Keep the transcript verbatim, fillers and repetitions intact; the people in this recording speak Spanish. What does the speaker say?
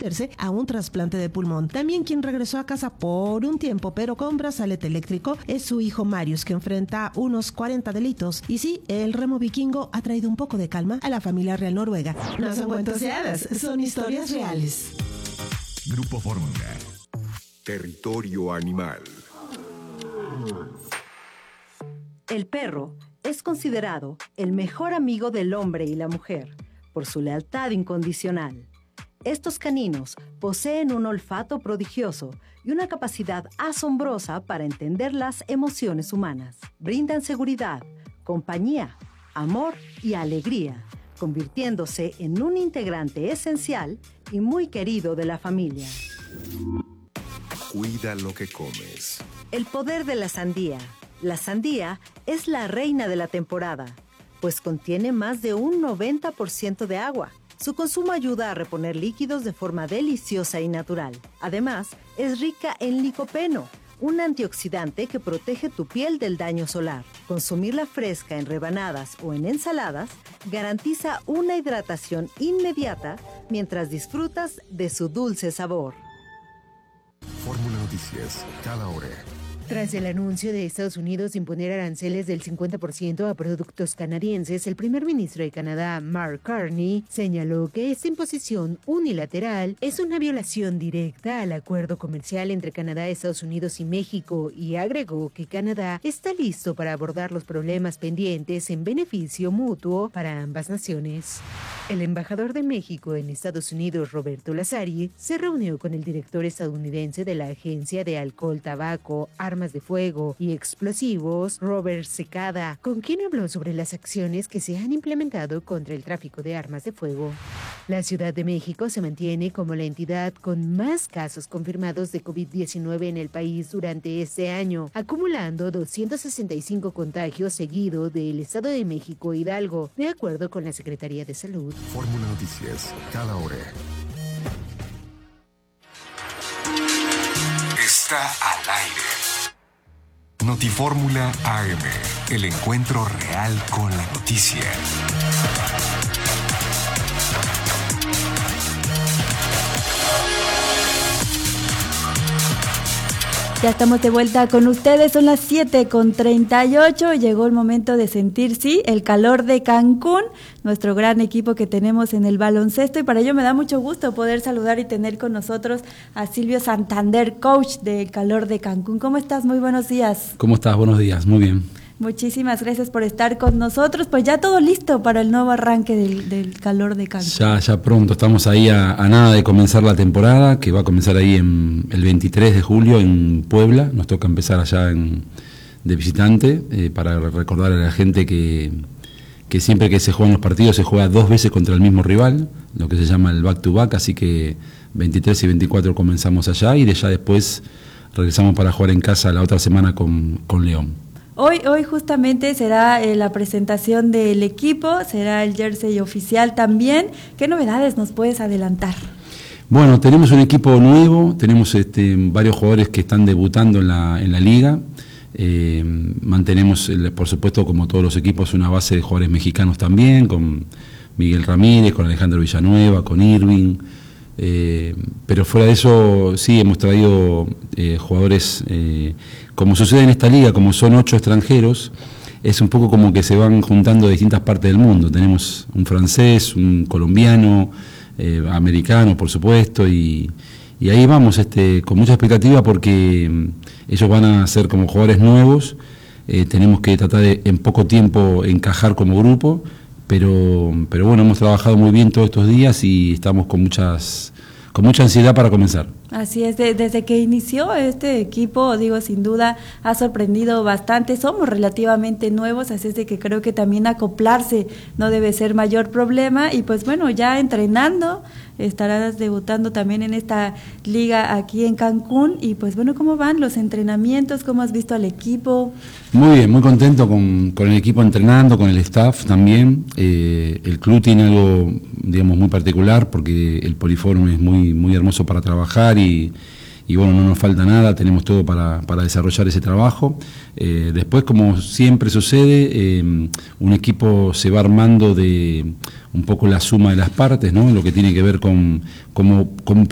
someterse a un trasplante de pulmón. También quien regresó a casa por un tiempo, pero con brazalete eléctrico, es su hijo Marius, que enfrenta unos cuarenta delitos. Y sí, el remo vikingo ha traído un poco de calma a la familia real noruega. No son cuentos de hadas, son historias reales. Grupo Fórmula. Territorio animal. El perro es considerado el mejor amigo del hombre y la mujer por su lealtad incondicional. Estos caninos poseen un olfato prodigioso y una capacidad asombrosa para entender las emociones humanas. Brindan seguridad, compañía, amor y alegría, convirtiéndose en un integrante esencial y muy querido de la familia. Cuida lo que comes. El poder de la sandía. La sandía es la reina de la temporada, pues contiene más de un noventa por ciento de agua. Su consumo ayuda a reponer líquidos de forma deliciosa y natural. Además, es rica en licopeno, un antioxidante que protege tu piel del daño solar. Consumirla fresca en rebanadas o en ensaladas garantiza una hidratación inmediata mientras disfrutas de su dulce sabor. Fórmula Noticias, cada hora. Tras el anuncio de Estados Unidos de imponer aranceles del cincuenta por ciento a productos canadienses, el primer ministro de Canadá, Mark Carney, señaló que esta imposición unilateral es una violación directa al acuerdo comercial entre Canadá, Estados Unidos y México, y agregó que Canadá está listo para abordar los problemas pendientes en beneficio mutuo para ambas naciones. El embajador de México en Estados Unidos, Roberto Lazari, se reunió con el director estadounidense de la Agencia de Alcohol, Tabaco, Armas de Fuego y Explosivos, Robert Secada, con quien habló sobre las acciones que se han implementado contra el tráfico de armas de fuego. La Ciudad de México se mantiene como la entidad con más casos confirmados de COVID diecinueve en el país durante este año, acumulando doscientos sesenta y cinco contagios seguido del Estado de México e Hidalgo, de acuerdo con la Secretaría de Salud. Fórmula Noticias, cada hora. Está al aire. Notifórmula A M, el encuentro real con la noticia. Ya estamos de vuelta con ustedes, son las siete con treinta y ocho, llegó el momento de sentir, sí, el calor de Cancún, nuestro gran equipo que tenemos en el baloncesto, y para ello me da mucho gusto poder saludar y tener con nosotros a Silvio Santander, coach del Calor de Cancún. ¿Cómo estás? Muy buenos días. ¿Cómo estás? Buenos días, muy bien. Muchísimas gracias por estar con nosotros, pues ya todo listo para el nuevo arranque del, del Calor de Cancún. Ya, ya pronto, estamos ahí a, a nada de comenzar la temporada, que va a comenzar ahí en el veintitrés de julio en Puebla. Nos toca empezar allá en, de visitante, eh, para recordar a la gente que, que siempre que se juegan los partidos se juega dos veces contra el mismo rival, lo que se llama el back to back, así que veintitrés y veinticuatro comenzamos allá y de ya después regresamos para jugar en casa la otra semana con, con León. Hoy, hoy justamente será eh, la presentación del equipo, será el jersey oficial también. ¿Qué novedades nos puedes adelantar? Bueno, tenemos un equipo nuevo, tenemos este, varios jugadores que están debutando en la, en la liga. Eh, mantenemos, por supuesto, como todos los equipos, una base de jugadores mexicanos también, con Miguel Ramírez, con Alejandro Villanueva, con Irving. Eh, pero fuera de eso, sí, hemos traído eh, jugadores, eh, como sucede en esta liga, como son ocho extranjeros, es un poco como que se van juntando de distintas partes del mundo. Tenemos un francés, un colombiano, eh, americano, por supuesto, y, y ahí vamos este, con mucha expectativa porque ellos van a ser como jugadores nuevos. Eh, tenemos que tratar de en poco tiempo encajar como grupo. Pero, pero bueno, hemos trabajado muy bien todos estos días y estamos con muchas, con mucha ansiedad para comenzar. Así es, de, desde que inició este equipo, digo, sin duda ha sorprendido bastante. Somos relativamente nuevos, así es de que creo que también acoplarse no debe ser mayor problema. Y pues bueno, ya entrenando, estarás debutando también en esta liga aquí en Cancún. Y pues bueno, ¿cómo van los entrenamientos? ¿Cómo has visto al equipo? Muy bien, muy contento con, con el equipo entrenando, con el staff también. Eh, el club tiene algo, digamos, muy particular porque el poliforum es muy, muy hermoso para trabajar y, y bueno, no nos falta nada, tenemos todo para, para desarrollar ese trabajo. Eh, después, como siempre sucede, eh, un equipo se va armando de un poco la suma de las partes, ¿no? Lo que tiene que ver con cómo